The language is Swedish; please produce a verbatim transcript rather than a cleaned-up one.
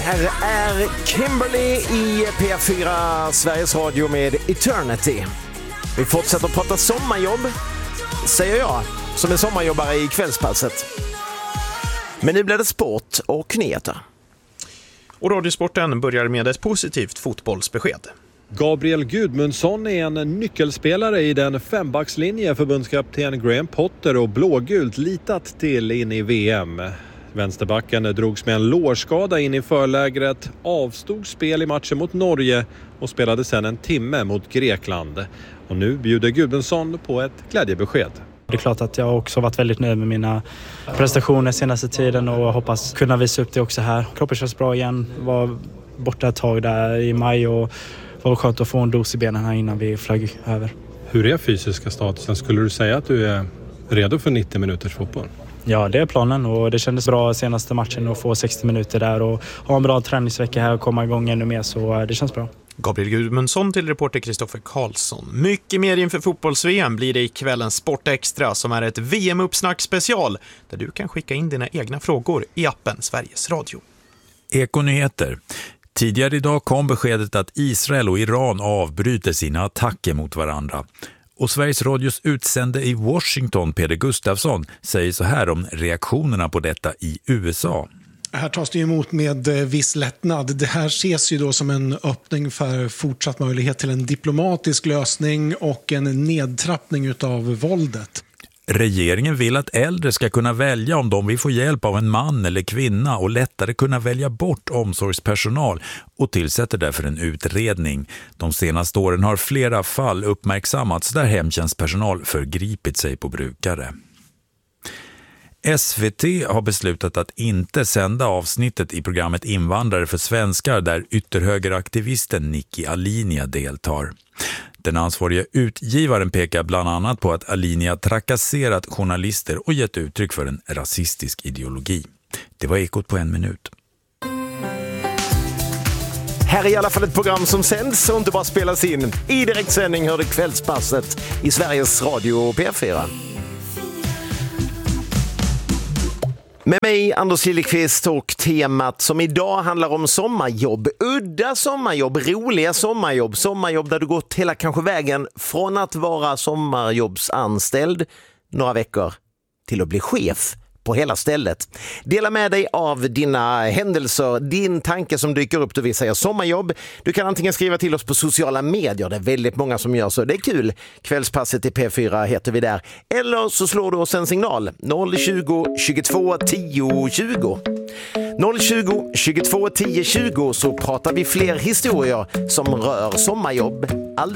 här är Kimberly i P fyra Sveriges Radio med Eternity. Vi fortsätter att prata sommarjobb, säger jag, som är sommarjobbare i kvällspasset. Men nu blir det sport och nyheter. Och Radiosporten börjar med ett positivt fotbollsbesked. Gabriel Gudmundsson är en nyckelspelare i den fembackslinje förbundskapten Graham Potter och blågult litat till in i V M. Vänsterbacken drogs med en lårskada in i förlägret, avstod spel i matchen mot Norge och spelade sedan en timme mot Grekland. Och nu bjuder Gudmundsson på ett glädjebesked. Det är klart att jag också varit väldigt nöjd med mina prestationer senaste tiden och hoppas kunna visa upp det också här. Kroppen känns bra igen, var borta ett tag där i maj och var skönt att få en dos i benen här innan vi flög över. Hur är fysiska statusen? Skulle du säga att du är redo för nittio minuters fotboll? Ja, det är planen och det kändes bra senaste matchen att få sextio minuter där och ha en bra träningsvecka här och komma igång ännu mer, så det känns bra. Gabriel Gudmundsson till reporter Kristoffer Karlsson. Mycket mer inför fotbolls-V M blir det i kvällens Sport Extra som är ett V M-uppsnack special där du kan skicka in dina egna frågor i appen Sveriges Radio. Ekonyheter. Tidigare idag kom beskedet att Israel och Iran avbryter sina attacker mot varandra. Och Sveriges Radios utsände i Washington, Peder Gustafsson, säger så här om reaktionerna på detta i U S A. Här tas det emot med viss lättnad. Det här ses ju då som en öppning för fortsatt möjlighet till en diplomatisk lösning och en nedtrappning av våldet. Regeringen vill att äldre ska kunna välja om de vill få hjälp av en man eller kvinna och lättare kunna välja bort omsorgspersonal och tillsätter därför en utredning. De senaste åren har flera fall uppmärksammats där hemtjänstpersonal förgripit sig på brukare. S V T har beslutat att inte sända avsnittet i programmet Invandrare för svenskar där ytterhögeraktivisten Nikki Alinia deltar. Den ansvariga utgivaren pekar bland annat på att Alinia trakasserat journalister och gett uttryck för en rasistisk ideologi. Det var Ekot på en minut. Här är i alla fall ett program som sänds och inte bara spelas in. I direktsändning hör du kvällspasset i Sveriges Radio och P fyra. Med mig, Anders Lillekvist, och temat som idag handlar om sommarjobb. Udda sommarjobb, roliga sommarjobb. Sommarjobb där du gått hela kanske vägen från att vara sommarjobbsanställd några veckor till att bli chef på hela stället. Dela med dig av dina händelser, din tanke som dyker upp då vi säger sommarjobb. Du kan antingen skriva till oss på sociala medier, det är väldigt många som gör så. Det är kul. Kvällspasset i P fyra heter vi där. Eller så slår du oss en signal noll tjugo, tjugotvå, tio, tjugo. noll tjugo, tjugotvå, tio, tjugo så pratar vi fler historier som rör sommarjobb. Alldeles